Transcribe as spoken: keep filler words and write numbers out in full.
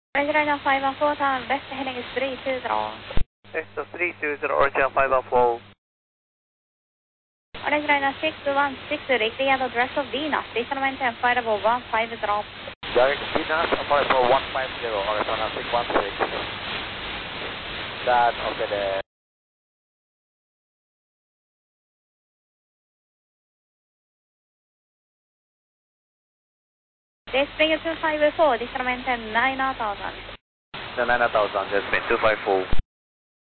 Roger, China five one four, time best heading is three two zero. Okay, so three two zero, Orchard five one four. Orange China six one six, riktig adress of Venus, station maintain five double one five zero. Direct Venus, five four one five zero, Orange China six one six. That, okay there. They spring two five four, station maintain nine thousand. The nine thousand, just been two five four.